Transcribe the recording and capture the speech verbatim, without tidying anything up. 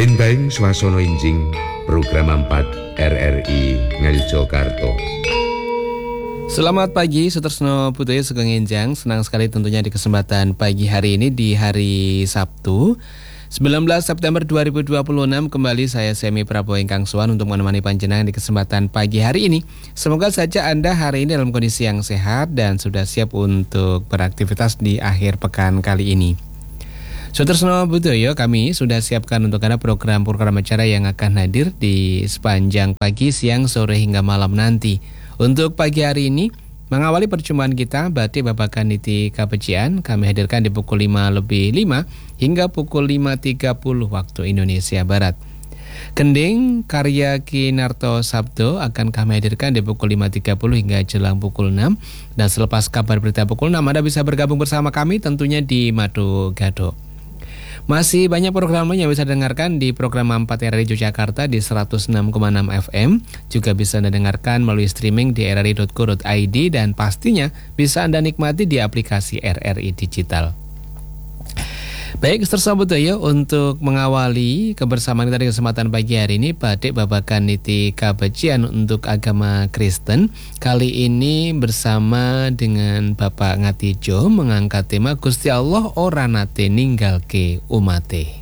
Enteng swasana enjing program empat R R I Ngayogyakarta. Selamat pagi, Sutresno Budaya Sugeng Enjang. Senang sekali tentunya di kesempatan pagi hari ini di hari Sabtu sembilan belas September dua ribu dua puluh enam. Kembali saya Semi Prabowo Ingkang Suwan untuk menemani panjenengan di kesempatan pagi hari ini. Semoga saja Anda hari ini dalam kondisi yang sehat dan sudah siap untuk beraktivitas di akhir pekan kali ini. Sutresno Budaya, kami sudah siapkan untuk Anda program-program acara yang akan hadir di sepanjang pagi, siang, sore hingga malam nanti. Untuk pagi hari ini, mengawali perjumpaan kita, Batik Babakan Niti Kabecian, kami hadirkan di pukul lima lebih lima hingga pukul lima tiga puluh waktu Indonesia Barat. Kending karya Ki Narto Sabdo akan kami hadirkan di pukul lima tiga puluh hingga jelang pukul enam. Dan selepas kabar berita pukul enam, Anda bisa bergabung bersama kami tentunya di Madu Gado. Masih banyak program lain yang bisa dengarkan di program empat R R I Yogyakarta di seratus enam koma enam F M. Juga bisa Anda dengarkan melalui streaming di r r i dot co dot i d dan pastinya bisa Anda nikmati di aplikasi R R I Digital. Baik, Sutresno Budaya, untuk mengawali kebersamaan kita di kesempatan pagi hari ini, Batik Babakan Niti Kabecian untuk agama Kristen. Kali ini bersama dengan Bapak Ngatijo mengangkat tema Gusti Allah ora nate ninggalke umate.